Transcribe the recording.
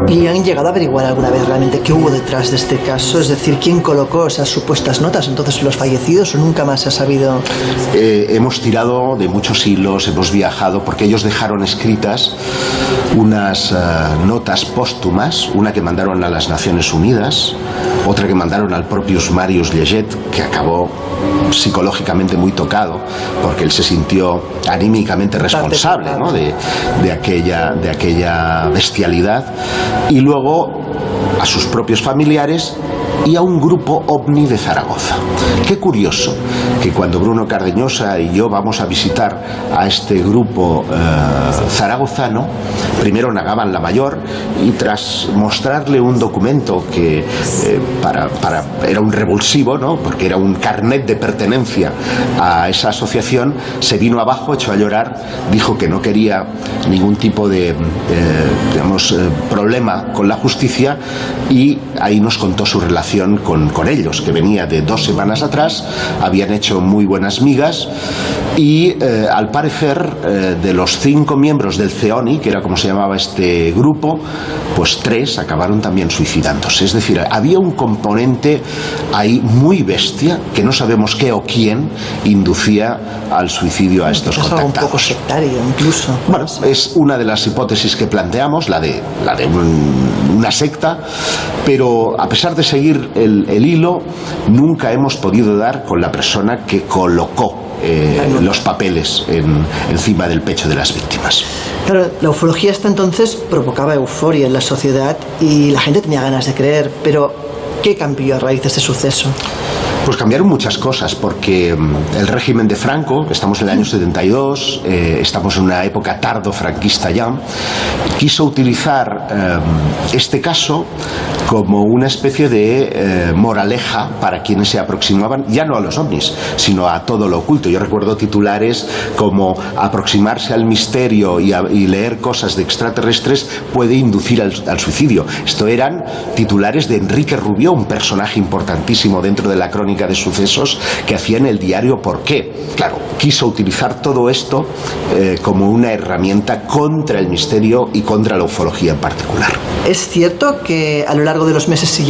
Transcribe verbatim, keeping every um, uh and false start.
¿Y han llegado a averiguar alguna vez realmente qué hubo detrás de este caso? Es decir, ¿quién colocó esas supuestas notas? Entonces, ¿los fallecidos o nunca más se ha sabido? Eh, hemos tirado de muchos hilos, hemos viajado, porque ellos dejaron escritas unas uh, notas póstumas, una que mandaron a las Naciones Unidas, otra que mandaron al propio Marius Lleget, que acabó psicológicamente muy tocado, porque él se sintió anímicamente responsable, ¿no?, de, de, aquella, de aquella bestialidad, y luego a sus propios familiares y a un grupo ovni de Zaragoza. Qué curioso que cuando Bruno Cardeñosa y yo vamos a visitar a este grupo eh, zaragozano, primero Nagaban la Mayor, y tras mostrarle un documento que eh, para, para, era un revulsivo, ¿no?, porque era un carnet de pertenencia a esa asociación, se vino abajo, echó a llorar, dijo que no quería ningún tipo de eh, digamos, eh, problema con la justicia, y ahí nos contó su relación Con, con ellos, que venía de dos semanas atrás, habían hecho muy buenas migas, y eh, al parecer eh, de los cinco miembros del CEONI, que era como se llamaba este grupo, pues tres acabaron también suicidándose. Es decir, había un componente ahí muy bestia, que no sabemos qué o quién inducía al suicidio a estos contactados. Es algo un poco sectario incluso. Bueno, es una de las hipótesis que planteamos, la de, la de un, una secta, pero a pesar de seguir El, el hilo, nunca hemos podido dar con la persona que colocó eh, los papeles en, encima del pecho de las víctimas. Claro, la ufología hasta entonces provocaba euforia en la sociedad y la gente tenía ganas de creer, pero ¿qué cambió a raíz de este suceso? Pues cambiaron muchas cosas, porque el régimen de Franco, estamos en el año setenta y dos, eh, estamos en una época tardo franquista ya, quiso utilizar eh, este caso como una especie de eh, moraleja para quienes se aproximaban, ya no a los ovnis, sino a todo lo oculto. Yo recuerdo titulares como aproximarse al misterio y, a, y leer cosas de extraterrestres puede inducir al, al suicidio. Esto eran titulares de Enrique Rubió, un personaje importantísimo dentro de la crónica de sucesos, que hacía en el diario Por qué. Claro, quiso utilizar todo esto eh, como una herramienta contra el misterio y contra la ufología en particular. ¿Es cierto que a lo largo de los meses siguientes